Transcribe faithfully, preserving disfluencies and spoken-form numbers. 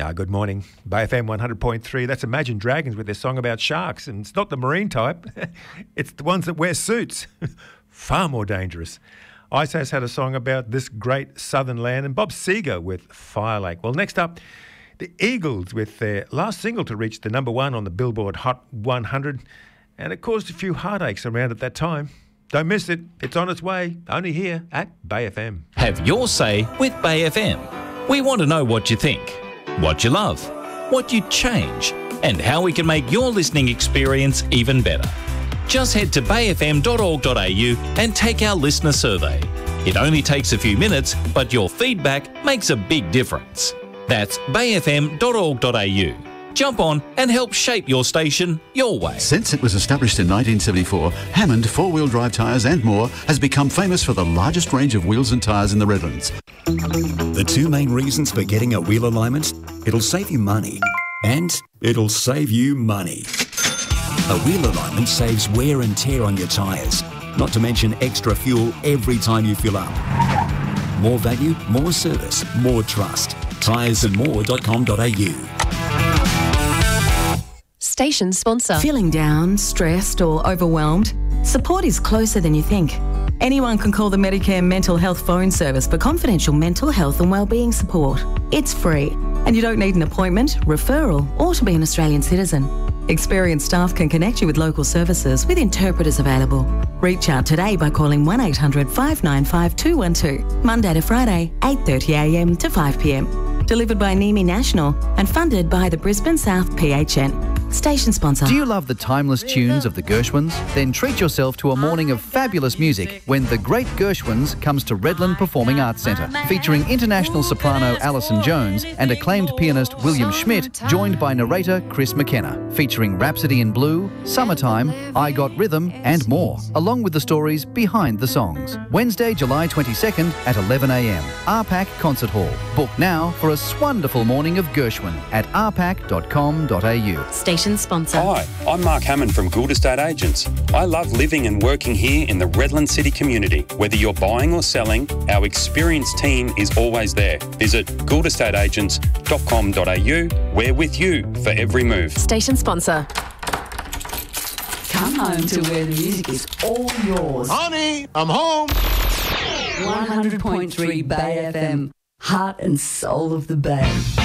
Ah, good morning. Bay F M one hundred point three. That's Imagine Dragons with their song about sharks. And it's not the marine type. It's the ones that wear suits. Far more dangerous. Ice House had a song about this great southern land. And Bob Seger with Fire Lake. Well, next up, the Eagles with their last single to reach the number one on the Billboard Hot one hundred. And it caused a few heartaches around at that time. Don't miss it. It's on its way. Only here at Bay F M. Have your say with Bay F M. We want to know what you think, what you love, what you'd change, and how we can make your listening experience even better. Just head to bay f m dot org dot a u and take our listener survey. It only takes a few minutes, but your feedback makes a big difference. That's bay f m dot org dot a u. Jump on and help shape your station your way. Since it was established in nineteen seventy-four, Hammond four-wheel drive tyres and more has become famous for the largest range of wheels and tyres in the Redlands. The two main reasons for getting a wheel alignment: it'll save you money and it'll save you money. A wheel alignment saves wear and tear on your tyres, not to mention extra fuel every time you fill up. More value, more service, more trust. tyres and more dot com dot a u. Station sponsor. Feeling down, stressed or overwhelmed? Support is closer than you think. Anyone can call the Medicare Mental Health Phone Service for confidential mental health and wellbeing support. It's free, and you don't need an appointment, referral, or to be an Australian citizen. Experienced staff can connect you with local services with interpreters available. Reach out today by calling one eight hundred five nine five two one two, Monday to Friday, eight thirty a m to five p m. Delivered by NEMI National and funded by the Brisbane South P H N. Station sponsor. Do you love the timeless tunes of the Gershwins? Then treat yourself to a morning of fabulous music when the Great Gershwins comes to Redland Performing Arts Centre, featuring international soprano Alison Jones and acclaimed pianist William Schmidt, joined by narrator Chris McKenna, featuring Rhapsody in Blue, Summertime, I Got Rhythm and more, along with the stories behind the songs. Wednesday, July twenty-second at eleven a m. R PAC Concert Hall. Book now for a swonderful morning of Gershwin at r pac dot com dot a u. Station sponsor. Hi, I'm Mark Hammond from Gould Estate Agents. I love living and working here in the Redland City community. Whether you're buying or selling, our experienced team is always there. Visit gould estate agents dot com dot a u. We're with you for every move. Station sponsor. Come home to where the music is all yours. Honey, I'm home. one hundred point three Bay F M, heart and soul of the Bay.